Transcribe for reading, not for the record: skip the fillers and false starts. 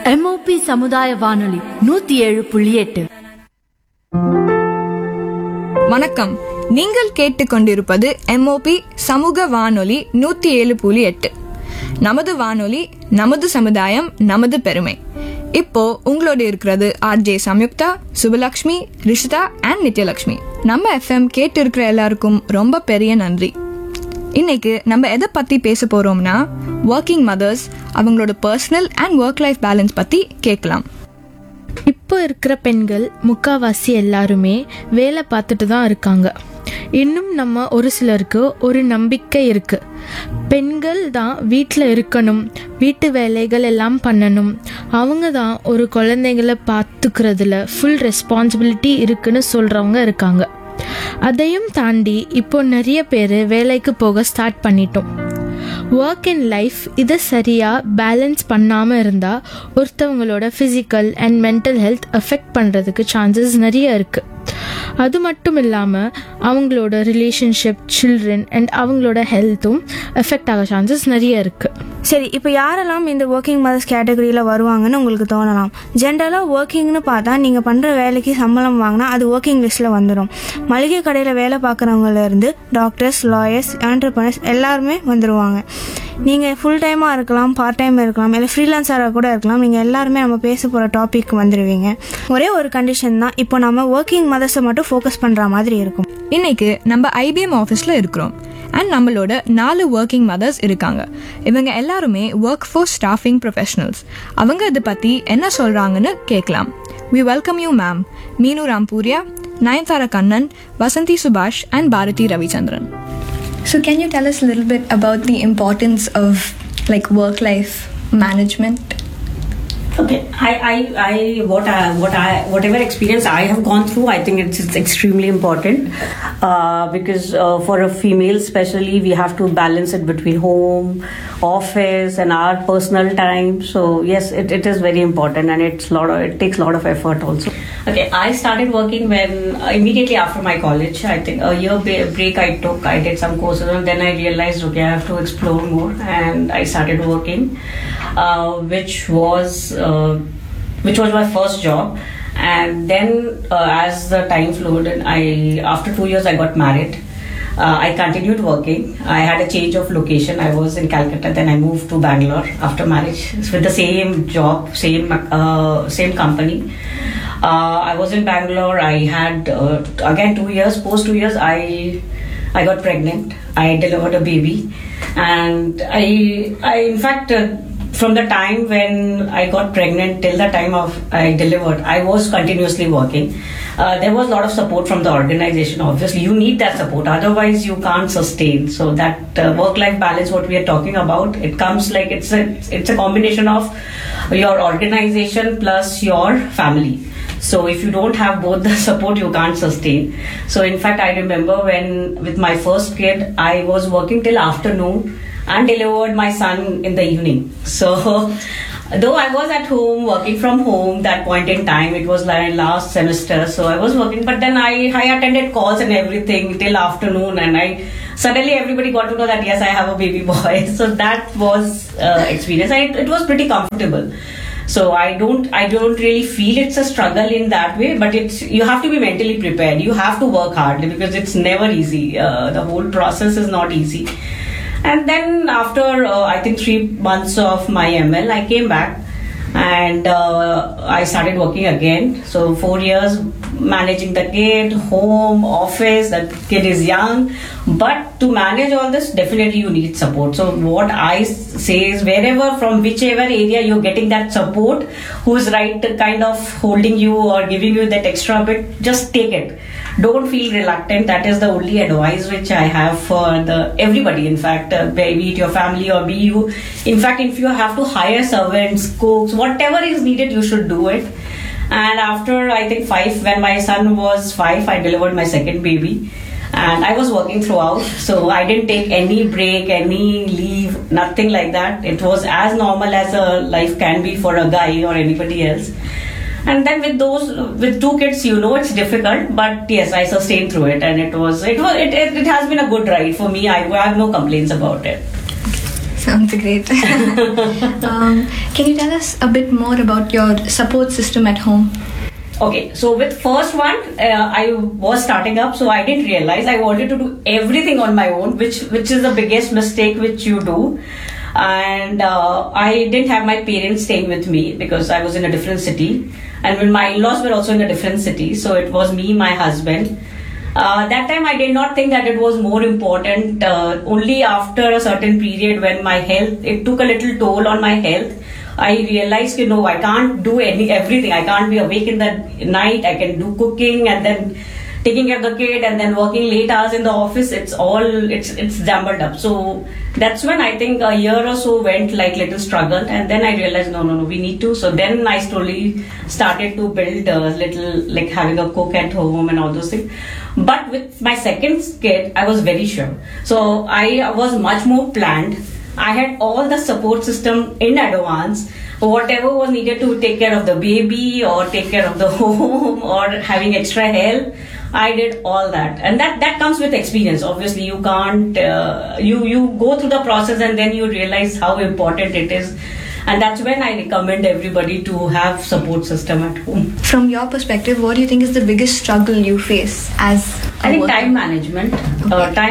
MOP சமுதாய வானொலி 107.8. வணக்கம். நீங்கள் கேட்டுக்கொண்டிருப்பது எம்ஓபி சமூக வானொலி 107.8. நமது வானொலி, நமது சமுதாயம், நமது பெருமை. இப்போ உங்களோட இருக்கிறது ஆர்ஜே சம்யுக்தா, சுபலக்ஷ்மி, ரிஷிதா அண்ட் நித்யலக்ஷ்மி. நம்ம எஃப்எம் கேட்டு இருக்கிற எல்லாருக்கும் ரொம்ப பெரிய நன்றி. இன்னைக்கு நம்ம எதை பத்தி பேச போறோம்னா, ஒர்க்கிங் மதர்ஸ், அவங்களோட personal and work life balance பத்தி கேட்கலாம். இப்போ இருக்கிற பெண்கள் முக்காவாசி எல்லாருமே வேலை பார்த்துட்டு தான் இருக்காங்க. இன்னும் நம்ம ஒரு சிலருக்கு ஒரு நம்பிக்கை இருக்கு, பெண்கள் தான் வீட்டில் இருக்கணும், வீட்டு வேலைகள் எல்லாம் பண்ணணும், அவங்க தான் ஒரு குழந்தைங்களை பார்த்துக்கிறதுல ஃபுல் ரெஸ்பான்சிபிலிட்டி இருக்குன்னு சொல்றவங்க இருக்காங்க. அதையும் தாண்டி இப்போ நிறைய பேர் வேலைக்கு போக ஸ்டார்ட் பண்ணிட்டோம். ஒர்க் அண்ட் லைஃப் இதை சரியாக பேலன்ஸ் பண்ணாமல் இருந்தால் ஒருத்தவங்களோட physical and mental health affect பண்ணுறதுக்கு சான்சஸ் நிறைய இருக்குது. அது மட்டும் இல்லாமல் அவங்களோட ரிலேஷன்ஷிப், சில்ட்ரன் அண்ட் அவங்களோட ஹெல்த்தும் எஃபெக்ட் ஆக சான்சஸ் நிறைய இருக்குது. சரி, இப்போ யாரெல்லாம் இந்த ஒர்க்கிங் மதர்ஸ் கேட்டகரியில் வருவாங்கன்னு உங்களுக்கு தோணலாம். ஜென்ரலாக ஒர்க்கிங்னு பார்த்தா நீங்கள் பண்ணுற வேலைக்கு சம்பளம் வாங்கினா அது ஒர்க்கிங் லிஸ்ட்டில் வந்துடும். மளிகை கடையில் வேலை பார்க்குறவங்கலேருந்து டாக்டர்ஸ், லாயர்ஸ், ஆண்டர்பிரனர்ஸ் எல்லாருமே வந்துடுவாங்க. நீங்கள் ஃபுல் டைமாக இருக்கலாம், பார்ட் டைம் இருக்கலாம், இல்லை ஃப்ரீலான்ஸராக கூட இருக்கலாம். நீங்கள் எல்லாருமே நம்ம பேச போகிற டாபிக் வந்துடுவீங்க. ஒரே ஒரு கண்டிஷன் தான், இப்போ நம்ம ஒர்க்கிங் மதர்ஸை மட்டும் ஃபோக்கஸ் பண்ணுற மாதிரி இருக்கும். இன்னைக்கு நம்ம ஐபிஎம் ஆஃபீஸில் இருக்கிறோம் அண்ட் நம்மளோட 4 ஒர்க்கிங் மதர்ஸ் இருக்காங்க. இவங்க எல்லாருமே ஒர்க் ஃபோர்ஸ் ஸ்டாஃபிங் ப்ரொஃபஷனல்ஸ். அவங்க இதை பற்றி என்ன சொல்கிறாங்கன்னு கேட்கலாம். We welcome you, ma'am. Meenu Rampuria, Nayanthara Kannan, Vasanthi Subhash and Bharati Ravichandran. So can you tell us a little bit about the importance of work-life management? Okay, whatever experience I have gone through, I think it's extremely important because for a female especially, we have to balance it between home, office and our personal time. So yes, it is very important, and it takes a lot of effort also. Okay, I started working when immediately after my college. I think a year break I took. I did some courses and then I realized, okay, I have to explore more, and I started working, which was my first job. And then as the time flowed, and after 2 years I got married. I continued working. I had a change of location. I was in Calcutta, then I moved to Bangalore after marriage with the same job, same company. I was in Bangalore. I had again 2 years. Post 2 years, I got pregnant. I delivered a baby, and I in fact. From the time when I got pregnant till the time I delivered, I was continuously working. There was a lot of support from the organization. Obviously, you need that support. Otherwise, you can't sustain. So that work-life balance, what we are talking about, it comes like it's a combination of your organization plus your family. So if you don't have both the support, you can't sustain. So in fact, I remember when with my first kid, I was working till afternoon and delivered my son in the evening. So though I was at home, working from home that point in time, it was like last semester, so I was working, but then I attended calls and everything till afternoon, and suddenly everybody got to know that yes, I have a baby boy. So that was experience, and it was pretty comfortable. So I don't really feel it's a struggle in that way, but you have to be mentally prepared. You have to work hard because it's never easy. The whole process is not easy. And then after I think 3 months of my ML, I came back and I started working again. So 4 years managing the kid, home, office. The kid is young, but to manage all this, definitely you need support. So what I say is, wherever, from whichever area you're getting that support, who's right kind of holding you or giving you that extra bit, just take it. Don't feel reluctant. That is the only advice which I have for everybody. In fact, be it your family or be you. In fact, if you have to hire servants, cooks, whatever is needed, you should do it. And after I think 5, when my son was 5, I delivered my second baby. And I was working throughout, so I didn't take any break, any leave, nothing like that. It was as normal as a life can be for a guy or anybody else. And then with 2 kids, it's difficult, but yes, I sustained through it, and it has been a good ride for me. I have no complaints about it. Sounds great. Can you tell us a bit more about your support system at home? Okay, so with first one, I was starting up, so I didn't realize I wanted to do everything on my own, which is the biggest mistake which you do. And I didn't have my parents staying with me because I was in a different city, and when my in-laws were also in a different city, so it was me, my husband. That time I did not think that it was more important. Only after a certain period when my health, it took a little toll on my health, I realized, I can't do everything. I can't be awake in the night. I can do cooking and then taking care of the kid and then working late hours in the office. It's jumbled up. So that's when I think a year or so went like little struggled, and then I realized no, we need to. So then I slowly started to build a little, like having a cook at home and all those things. But with my second kid, I was very sure. So I was much more planned. I had all the support system in advance. Whatever was needed to take care of the baby or take care of the home or having extra help, I did all that. And that comes with experience. Obviously, you can't, you go through the process and then you realize how important it is. And that's when I recommend everybody to have support system at home. From your perspective, what do you think is the biggest struggle you face as a I think worker? time management. Okay. Time